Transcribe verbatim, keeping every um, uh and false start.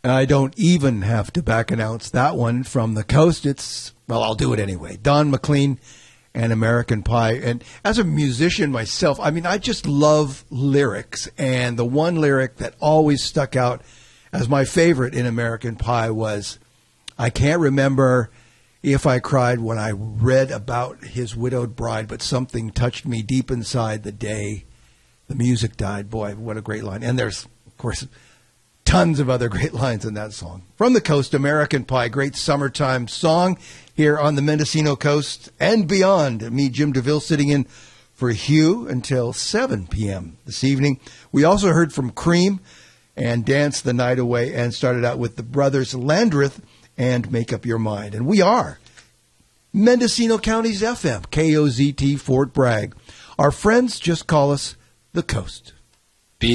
I don't even have to back announce that one from the coast. It's, well, I'll do it anyway. Don McLean and American Pie. And as a musician myself, I mean, I just love lyrics. And the one lyric that always stuck out as my favorite in American Pie was, I can't remember if I cried when I read about his widowed bride, but something touched me deep inside the day the music died. Boy, what a great line. And there's, of course, tons of other great lines in that song. From the coast, American Pie, great summertime song here on the Mendocino coast and beyond. Me, Jim DeVille, sitting in for Hugh until seven p.m. this evening. We also heard from Cream and Dance the Night Away and started out with the brothers Landreth and Make Up Your Mind. And we are Mendocino County's F M, K O Z T, Fort Bragg. Our friends just call us the Coast.